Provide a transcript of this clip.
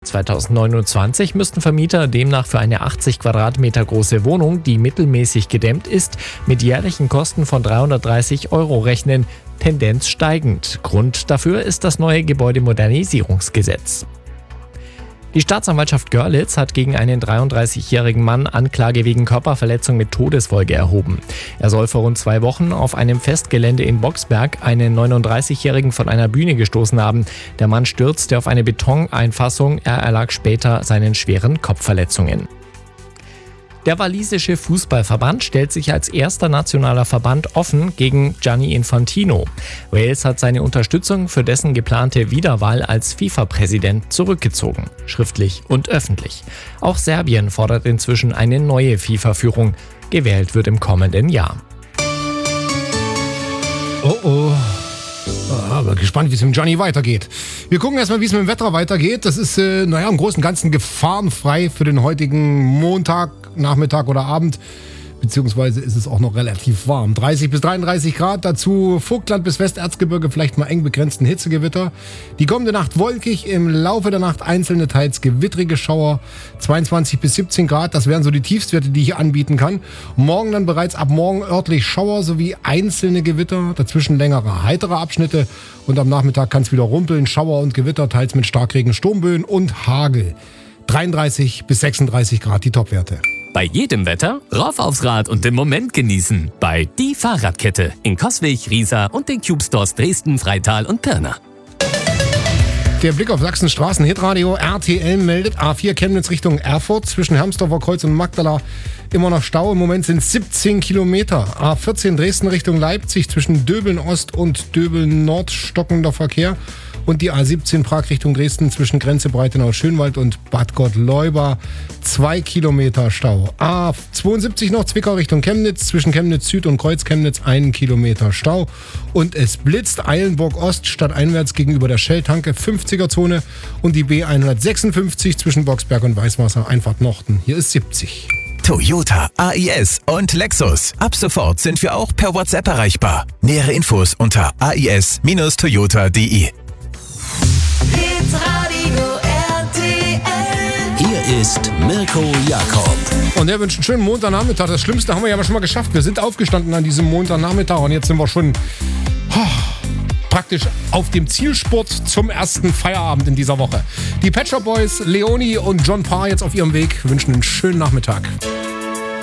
2029 müssten Vermieter demnach für eine 80 Quadratmeter große Wohnung, die mittelmäßig gedämmt ist, mit jährlichen Kosten von 330 € rechnen. Tendenz steigend. Grund dafür ist das neue Gebäudemodernisierungsgesetz. Die Staatsanwaltschaft Görlitz hat gegen einen 33-jährigen Mann Anklage wegen Körperverletzung mit Todesfolge erhoben. Er soll vor rund 2 Wochen auf einem Festgelände in Boxberg einen 39-jährigen von einer Bühne gestoßen haben. Der Mann stürzte auf eine Betoneinfassung, er erlag später seinen schweren Kopfverletzungen. Der walisische Fußballverband stellt sich als erster nationaler Verband offen gegen Gianni Infantino. Wales hat seine Unterstützung für dessen geplante Wiederwahl als FIFA-Präsident zurückgezogen, schriftlich und öffentlich. Auch Serbien fordert inzwischen eine neue FIFA-Führung. Gewählt wird im kommenden Jahr. Oh. Aber gespannt, wie es mit Gianni weitergeht. Wir gucken erstmal, wie es mit dem Wetter weitergeht. Das ist, im Großen und Ganzen gefahrenfrei für den heutigen Montag, Nachmittag oder Abend. Beziehungsweise ist es auch noch relativ warm. 30 bis 33 Grad, dazu Vogtland bis Westerzgebirge, vielleicht mal eng begrenzten Hitzegewitter. Die kommende Nacht wolkig, im Laufe der Nacht einzelne teils gewittrige Schauer. 22 bis 17 Grad, das wären so die Tiefstwerte, die ich hier anbieten kann. Morgen dann bereits ab morgen örtlich Schauer sowie einzelne Gewitter, dazwischen längere heitere Abschnitte. Und am Nachmittag kann es wieder rumpeln, Schauer und Gewitter, teils mit Starkregen, Sturmböen und Hagel. 33 bis 36 Grad, die Topwerte. Bei jedem Wetter rauf aufs Rad und den Moment genießen. Bei Die Fahrradkette in Coswig, Riesa und den Cube Stores Dresden, Freital und Pirna. Der Blick auf Sachsens Straßen, Hitradio RTL meldet A4 Chemnitz Richtung Erfurt zwischen Hermsdorfer Kreuz und Magdala immer noch Stau. Im Moment sind es 17 Kilometer. A14 Dresden Richtung Leipzig zwischen Döbeln Ost und Döbeln Nord stockender Verkehr. Und die A17 Prag Richtung Dresden zwischen Grenze Breitenau-Schönwald und Bad Gottleuba 2 Kilometer Stau. A72 noch Zwickau Richtung Chemnitz zwischen Chemnitz Süd und Kreuz Chemnitz 1 Kilometer Stau. Und es blitzt Eilenburg Ost stadteinwärts gegenüber der Shell-Tanke 50er-Zone und die B156 zwischen Boxberg und Weißwasser Einfahrt Norden. Hier ist 70. Toyota, AIS und Lexus. Ab sofort sind wir auch per WhatsApp erreichbar. Nähere Infos unter ais-toyota.de. Hier ist Mirko Jakob. Und er wünscht einen schönen Montagnachmittag. Das Schlimmste haben wir ja schon mal geschafft. Wir sind aufgestanden an diesem Montagnachmittag und jetzt sind wir schon praktisch auf dem Zielsport zum ersten Feierabend in dieser Woche. Die Pet Shop Boys, Leonie und John Parr jetzt auf ihrem Weg wünschen einen schönen Nachmittag.